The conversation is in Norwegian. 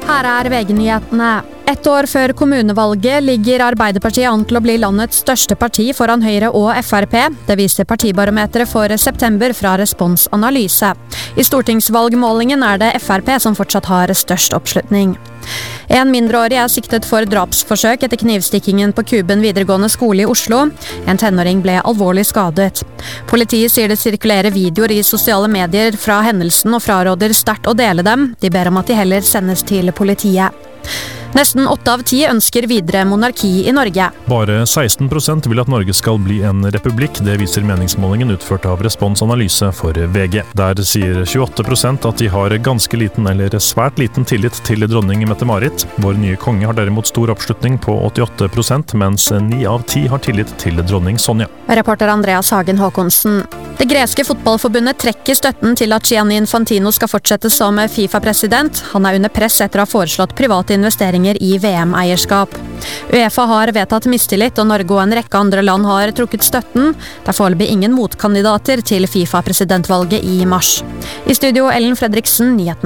Her VG-nyhetene. Et år før kommunevalget ligger Arbeiderpartiet an til å bli landets største parti foran Høyre og FrP. Det viser partibarometeret for september fra Respons Analyse. I stortingsvalgmålingen det FrP som fortsatt har størst oppslutning. En mindreårig siktet for drapsforsøk etter knivstikkingen på Kuben videregående skole i Oslo. En tenåring ble alvorlig skadet. Politiet sier det sirkulerer videoer i sosiale medier fra hendelsen og fraråder sterkt å dele dem. De ber om at de heller sendes til politiet. Nesten 8 av 10 ønsker videre monarki i Norge. Bare 16% vil at Norge skal bli en republikk. Det viser meningsmålingen utført av Respons Analyse for VG. Der sier 28% at de har ganske liten eller svært liten tillit til dronning Mette-Marit. Vår nye konge har derimot stor oppslutning på 88%, mens 9 av 10 har tillit til dronning Sonja. Reporter Andreas Hagen Håkonsen. Det greske fotballforbundet trekker støtten til at Gianni Infantino skal fortsette som FIFA-president. Han under press etter å ha foreslått private investeringer i VM-eierskap. UEFA har vedtatt mistillit, og Norge og en rekke andre land har trukket støtten. Det foreløpig ingen motkandidater til FIFA-presidentvalget i mars. I studio Ellen Fredriksen, nyhetene.